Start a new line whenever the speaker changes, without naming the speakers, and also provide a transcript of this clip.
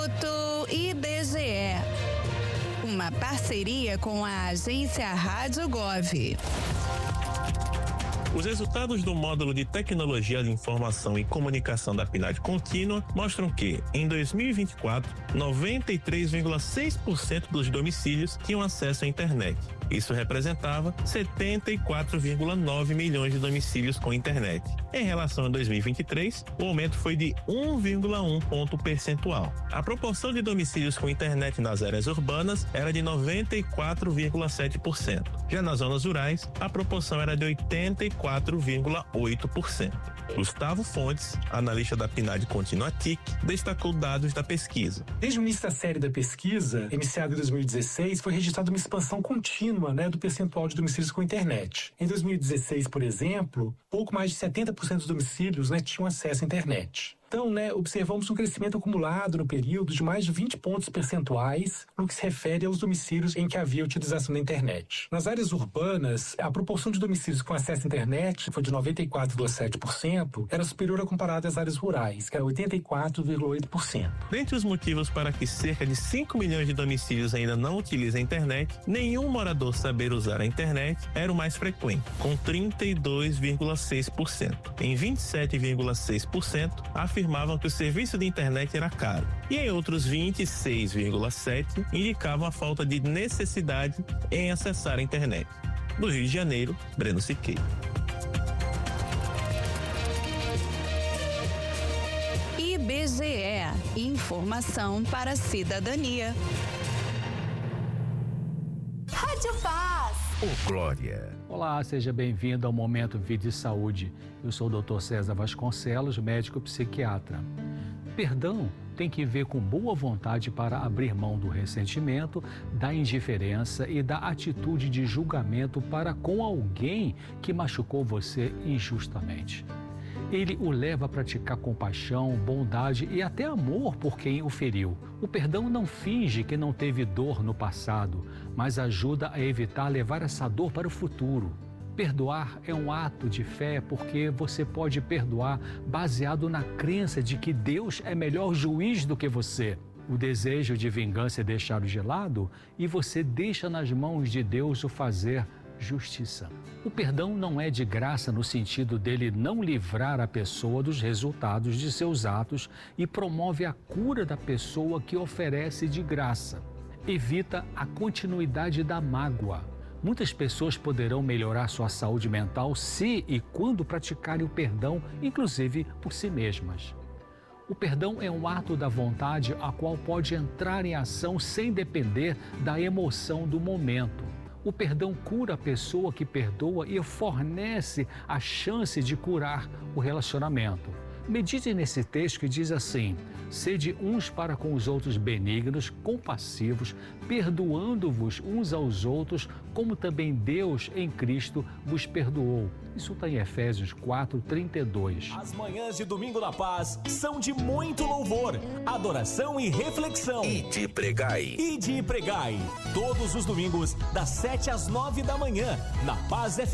IBGE, uma parceria com a agência Rádio Gov.
Os resultados do módulo de Tecnologia de Informação e Comunicação da PNAD Contínua mostram que, em 2024, 93,6% dos domicílios tinham acesso à internet. Isso representava 74,9 milhões de domicílios com internet. Em relação a 2023, o aumento foi de 1,1 ponto percentual. A proporção de domicílios com internet nas áreas urbanas era de 94,7%. Já nas zonas rurais, a proporção era de 84,8%. Gustavo Fontes, analista da PNAD Contínua TIC, destacou dados da pesquisa.
Desde o início da série da pesquisa, iniciada em 2016, foi registrada uma expansão contínua, do percentual de domicílios com internet. Em 2016, por exemplo, pouco mais de 70% dos domicílios, tinham acesso à internet. Então, observamos um crescimento acumulado no período de mais de 20 pontos percentuais no que se refere aos domicílios em que havia utilização da internet. Nas áreas urbanas, a proporção de domicílios com acesso à internet foi de 94,7%, era superior a comparada às áreas rurais, que era 84,8%.
Dentre os motivos para que cerca de 5 milhões de domicílios ainda não utilizem a internet, nenhum morador saber usar a internet era o mais frequente, com 32,6%. Em 27,6%, afirmavam que o serviço de internet era caro, e em outros 26,7% indicavam a falta de necessidade em acessar a internet. Do Rio de Janeiro, Breno Siqueira.
IBGE, informação para a cidadania.
Rádio Paz.
Ô Glória.
Olá, seja bem-vindo ao Momento Vida e Saúde. Eu sou o Dr. César Vasconcelos, médico psiquiatra. Perdão tem que ver com boa vontade para abrir mão do ressentimento, da indiferença e da atitude de julgamento para com alguém que machucou você injustamente. Ele o leva a praticar compaixão, bondade e até amor por quem o feriu. O perdão não finge que não teve dor no passado, mas ajuda a evitar levar essa dor para o futuro. Perdoar é um ato de fé porque você pode perdoar baseado na crença de que Deus é melhor juiz do que você. O desejo de vingança é deixado de lado e você deixa nas mãos de Deus o fazer justiça. O perdão não é de graça no sentido dele não livrar a pessoa dos resultados de seus atos e promove a cura da pessoa que oferece de graça. Evita a continuidade da mágoa. Muitas pessoas poderão melhorar sua saúde mental se e quando praticarem o perdão, inclusive por si mesmas. O perdão é um ato da vontade a qual pode entrar em ação sem depender da emoção do momento. O perdão cura a pessoa que perdoa e fornece a chance de curar o relacionamento. Medite nesse texto que diz assim: sede uns para com os outros benignos, compassivos, perdoando-vos uns aos outros, como também Deus em Cristo vos perdoou. Isso está em Efésios 4:32.
As manhãs de Domingo da Paz são de muito louvor, adoração e reflexão.
Ide pregai.
Ide pregai. Todos os domingos, das 7 às 9 da manhã, na Paz FM.